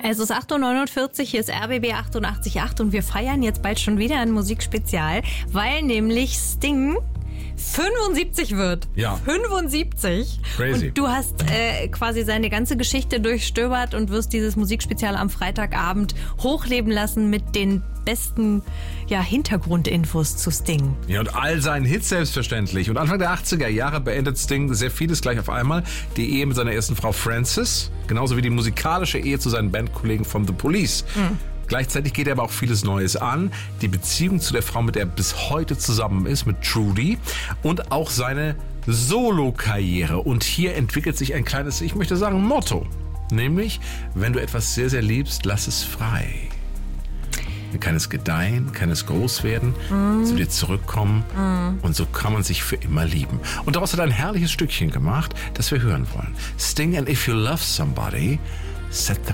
Es ist 8.49 Uhr, hier ist RBB 88.8 und wir feiern jetzt bald schon wieder ein Musikspezial, weil nämlich Sting 75 wird. Ja. 75. Crazy. Und du hast quasi seine ganze Geschichte durchstöbert und wirst dieses Musikspezial am Freitagabend hochleben lassen mit den besten Hintergrundinfos zu Sting. Ja, und all seinen Hits selbstverständlich. Und Anfang der 80er Jahre beendet Sting sehr vieles gleich auf einmal. Die Ehe mit seiner ersten Frau Frances, genauso wie die musikalische Ehe zu seinen Bandkollegen von The Police. Gleichzeitig geht er aber auch vieles Neues an. Die Beziehung zu der Frau, mit der er bis heute zusammen ist, mit Trudy. Und auch seine Solo-Karriere. Und hier entwickelt sich ein kleines, ich möchte sagen, Motto. Nämlich, wenn du etwas sehr, sehr liebst, lass es frei. Dann kann es gedeihen, kann es groß werden, zu dir zurückkommen. Und so kann man sich für immer lieben. Und daraus hat er ein herrliches Stückchen gemacht, das wir hören wollen. Sting and If You Love Somebody, Set Them